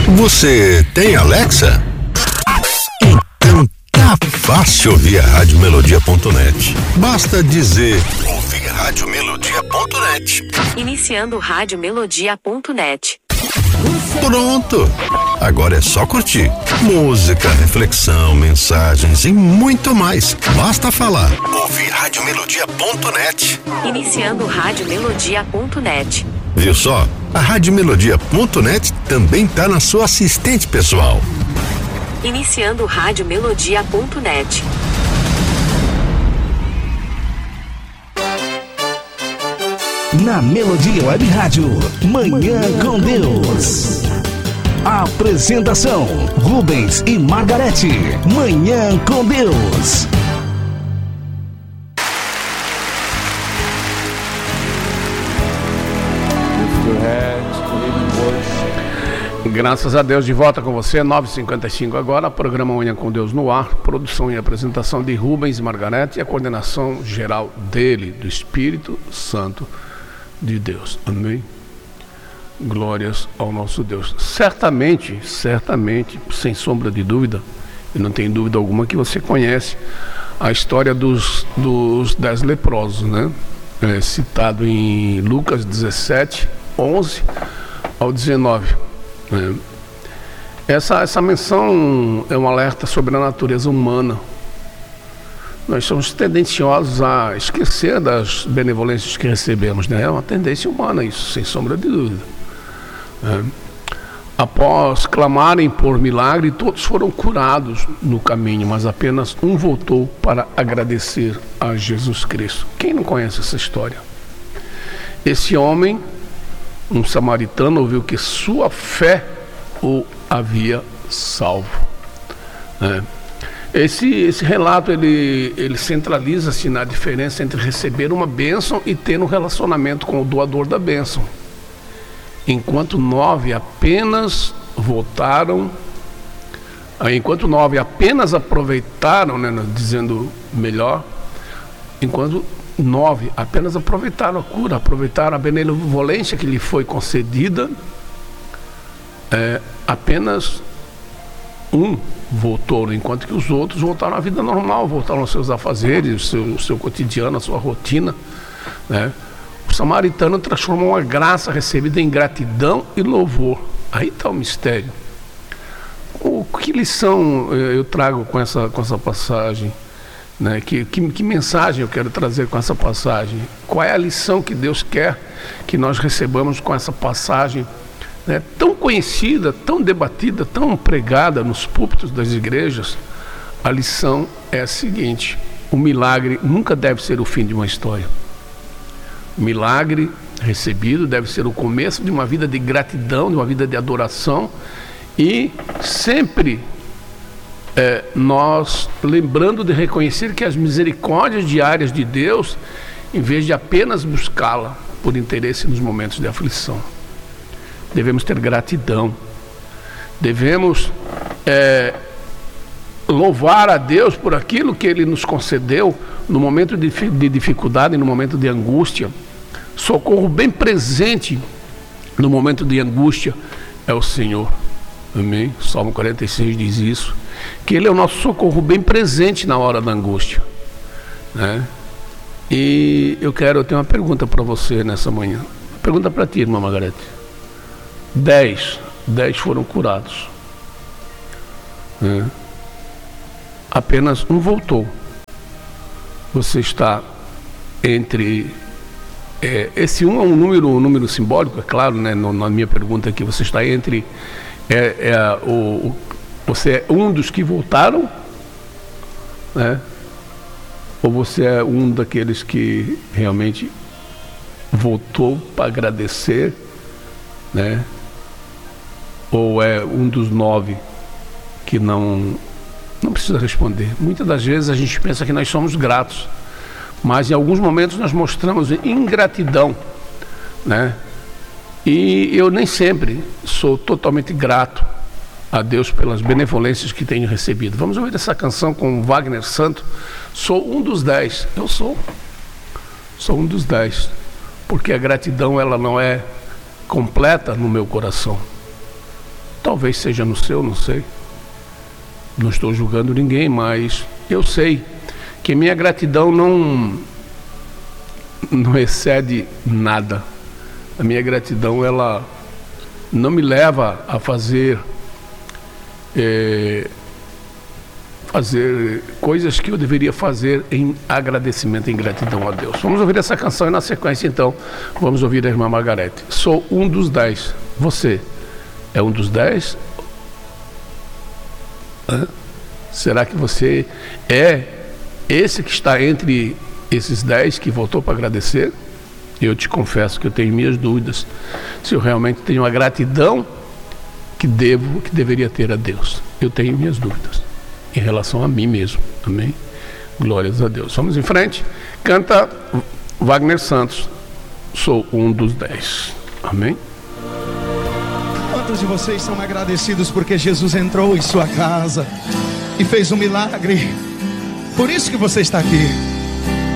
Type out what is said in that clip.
Você tem Alexa? Então tá fácil ouvir a radiomelodia.net. Basta dizer ouvir radiomelodia.net. Iniciando radiomelodia.net. Pronto! Agora é só curtir. Música, reflexão, mensagens e muito mais. Basta falar. Ouvir radiomelodia.net. Iniciando radiomelodia.net. Viu só? A radiomelodia.net também tá na sua assistente pessoal. Iniciando radiomelodia.net. Na Melodia Web Rádio, Manhã com Deus. Apresentação: Rubens e Margarete. Manhã com Deus. Graças a Deus, de volta com você, 9h55 agora, programa Manhã com Deus no ar, produção e apresentação de Rubens e Margarete e a coordenação geral dele, do Espírito Santo de Deus. Amém? Glórias ao nosso Deus. Certamente, sem sombra de dúvida, eu não tenho dúvida alguma que você conhece a história dos 10 leprosos, né? Citado em Lucas 17, 11 ao 19. Essa menção é um alerta sobre a natureza humana. Nós somos tendenciosos a esquecer das benevolências que recebemos, né? É uma tendência humana isso, sem sombra de dúvida. Após clamarem por milagre, todos foram curados no caminho, mas apenas um voltou para agradecer a Jesus Cristo. Quem não conhece essa história? Esse homem, um samaritano, ouviu que sua fé o havia salvo. Esse relato ele centraliza-se na diferença entre receber uma bênção e ter um relacionamento com o doador da bênção. Enquanto 9 apenas aproveitaram, né, dizendo melhor, enquanto 9 apenas aproveitaram a cura, aproveitaram a benevolência que lhe foi concedida, apenas um voltou, enquanto que os outros voltaram à vida normal, voltaram aos seus afazeres, o seu cotidiano, a sua rotina, né? O samaritano transformou a graça recebida em gratidão e louvor. Aí está o mistério. Que lição eu trago com essa passagem? Né? Que mensagem eu quero trazer com essa passagem? Qual é a lição que Deus quer que nós recebamos com essa passagem, né? Tão conhecida, tão debatida, tão pregada nos púlpitos das igrejas? A lição é a seguinte: o milagre nunca deve ser o fim de uma história. O milagre recebido deve ser o começo de uma vida de gratidão, de uma vida de adoração, e sempre nós lembrando de reconhecer que as misericórdias diárias de Deus, em vez de apenas buscá-la por interesse nos momentos de aflição. Devemos ter gratidão, devemos louvar a Deus por aquilo que Ele nos concedeu no momento de dificuldade, no momento de angústia. Socorro bem presente no momento de angústia é o Senhor. Amém? Salmo 46 diz isso, que Ele é o nosso socorro bem presente na hora da angústia, né? E eu tenho uma pergunta para você nessa manhã. Pergunta para ti, irmã Margarete. 10 foram curados, né? Apenas um voltou. Você está entre... esse um é um número simbólico, é claro, né? Na minha pergunta aqui, você está entre... você é um dos que voltaram, né? Ou você é um daqueles que realmente voltou para agradecer, né? Ou é um dos 9 que não precisa responder? Muitas das vezes a gente pensa que nós somos gratos, mas em alguns momentos nós mostramos ingratidão, né? E eu nem sempre sou totalmente grato a Deus pelas benevolências que tenho recebido. Vamos ouvir essa canção com Wagner Santo. Sou um dos 10. Eu sou um dos 10, porque a gratidão ela não é completa no meu coração. talvez seja no seu, não sei. Não estou julgando ninguém, mas eu sei que minha gratidão não excede nada. A minha gratidão, ela não me leva a fazer coisas que eu deveria fazer em agradecimento, em gratidão a Deus. Vamos ouvir essa canção e na sequência, então, vamos ouvir a irmã Margarete. Sou um dos 10. Você é um dos 10? Será que você é esse que está entre esses 10 que voltou para agradecer? Eu te confesso que eu tenho minhas dúvidas se eu realmente tenho a gratidão que deveria ter a Deus. Eu tenho minhas dúvidas em relação a mim mesmo. Amém? Glórias a Deus. Vamos em frente. Canta Wagner Santos. Sou um dos 10. Amém? Quantos de vocês são agradecidos porque Jesus entrou em sua casa e fez um milagre? Por isso que você está aqui.